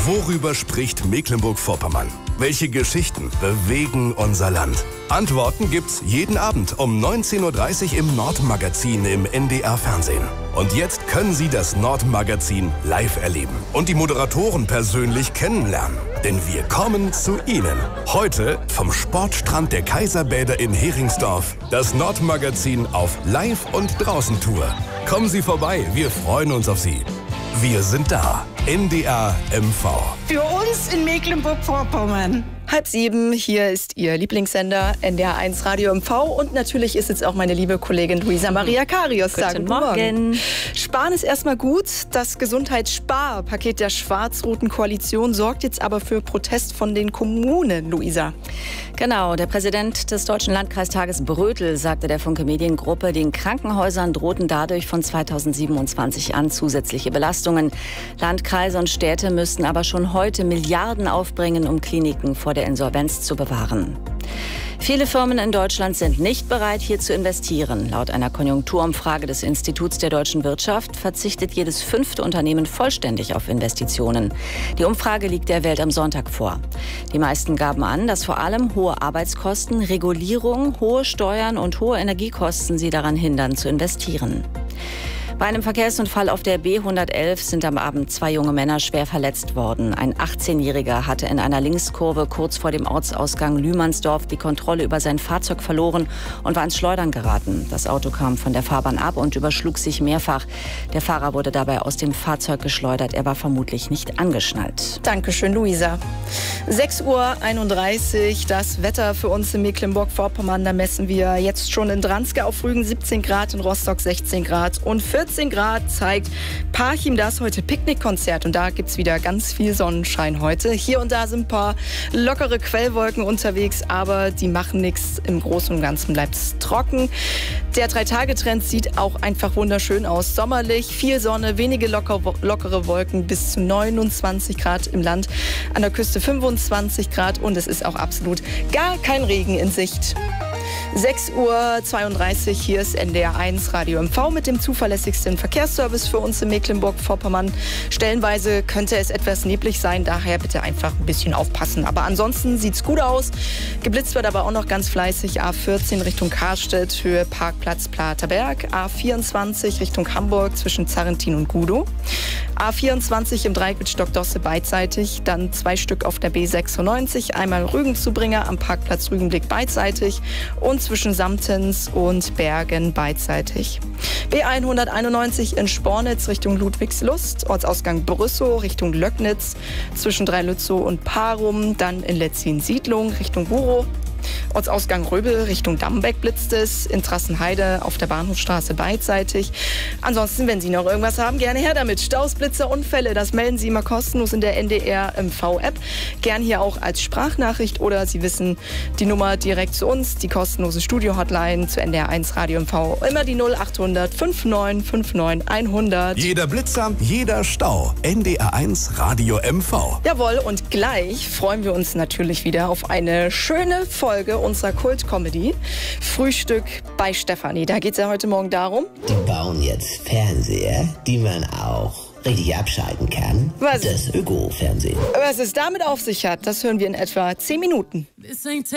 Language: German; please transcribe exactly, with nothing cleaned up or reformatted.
Worüber spricht Mecklenburg-Vorpommern? Welche Geschichten bewegen unser Land? Antworten gibt's jeden Abend um neunzehn Uhr dreißig im Nordmagazin im N D R-Fernsehen. Und jetzt können Sie das Nordmagazin live erleben und die Moderatoren persönlich kennenlernen. Denn wir kommen zu Ihnen. Heute vom Sportstrand der Kaiserbäder in Heringsdorf. Das Nordmagazin auf Live- und Draußen-Tour. Kommen Sie vorbei, wir freuen uns auf Sie. Wir sind da. N D R M V. Für uns in Mecklenburg-Vorpommern. Halb sieben, hier ist Ihr Lieblingssender N D R eins Radio M V und natürlich ist jetzt auch meine liebe Kollegin Luisa Maria Karius da. Guten Morgen. Sparen ist erstmal gut. Das Gesundheitssparpaket der schwarz-roten Koalition sorgt jetzt aber für Protest von den Kommunen, Luisa. Genau, der Präsident des Deutschen Landkreistages Brötel sagte der Funke Mediengruppe, den Krankenhäusern drohten dadurch von zweitausendsiebenundzwanzig an zusätzliche Belastungen. Landkreise und Städte müssten aber schon heute Milliarden aufbringen, um Kliniken vor der Insolvenz zu bewahren. Viele Firmen in Deutschland sind nicht bereit, hier zu investieren. Laut einer Konjunkturumfrage des Instituts der deutschen Wirtschaft verzichtet jedes fünfte Unternehmen vollständig auf Investitionen. Die Umfrage liegt der Welt am Sonntag vor. Die meisten gaben an, dass vor allem hohe Arbeitskosten, Regulierung, hohe Steuern und hohe Energiekosten sie daran hindern, zu investieren. Bei einem Verkehrsunfall auf der B hundertelf sind am Abend zwei junge Männer schwer verletzt worden. Ein achtzehnjähriger hatte in einer Linkskurve kurz vor dem Ortsausgang Lühmannsdorf die Kontrolle über sein Fahrzeug verloren und war ins Schleudern geraten. Das Auto kam von der Fahrbahn ab und überschlug sich mehrfach. Der Fahrer wurde dabei aus dem Fahrzeug geschleudert. Er war vermutlich nicht angeschnallt. Dankeschön, Luisa. sechs Uhr einunddreißig, das Wetter für uns in Mecklenburg-Vorpommern. Da messen wir jetzt schon in Dranske auf Rügen siebzehn Grad, in Rostock sechzehn Grad und vierzehn Grad zeigt Parchim das heute Picknickkonzert. Und da gibt es wieder ganz viel Sonnenschein heute. Hier und da sind ein paar lockere Quellwolken unterwegs, aber die machen nichts. Im Großen und Ganzen bleibt es trocken. Der Drei-Tage-Trend sieht auch einfach wunderschön aus. Sommerlich, viel Sonne, wenige locker, lockere Wolken, bis zu neunundzwanzig Grad im Land. An der Küste fünfundzwanzig Grad und es ist auch absolut gar kein Regen in Sicht. sechs Uhr zweiunddreißig, hier ist N D R eins Radio M V mit dem zuverlässigsten Verkehrsservice für uns in Mecklenburg-Vorpommern. Stellenweise könnte es etwas neblig sein, daher bitte einfach ein bisschen aufpassen. Aber ansonsten sieht es gut aus. Geblitzt wird aber auch noch ganz fleißig. A vierzehn Richtung Karstedt, Höhe Parkplatz Platerberg. A vierundzwanzig Richtung Hamburg zwischen Zarrentin und Gudow. A vierundzwanzig im Dreieck Stockdosse beidseitig. Dann zwei Stück auf der B sechsundneunzig. Einmal Rügenzubringer am Parkplatz Rügenblick beidseitig. Und zwischen Samtens und Bergen beidseitig. B hunderteinundneunzig in Spornitz Richtung Ludwigslust, Ortsausgang Brüssow Richtung Löcknitz, zwischen Dreilützow und Parum, dann in Letzin-Siedlung Richtung Burow. Ortsausgang Röbel Richtung Dambeck blitzt es, in Trassenheide auf der Bahnhofstraße beidseitig. Ansonsten, wenn Sie noch irgendwas haben, gerne her damit. Staus, Blitzer, Unfälle, das melden Sie immer kostenlos in der N D R M V-App. Gern hier auch als Sprachnachricht oder Sie wissen die Nummer direkt zu uns, die kostenlose Studio-Hotline zu N D R eins Radio M V. Immer die null achthundert neunundfünfzig neunundfünfzig hundert. Jeder Blitzer, jeder Stau. N D R eins Radio M V. Jawohl, und gleich freuen wir uns natürlich wieder auf eine schöne Folge unserer Kult-Comedy Frühstück bei Stefanie. Da geht es ja heute Morgen darum. Die bauen jetzt Fernseher, die man auch richtig abschalten kann. Was? Das Öko-Fernsehen. Was es damit auf sich hat, das hören wir in etwa zehn Minuten.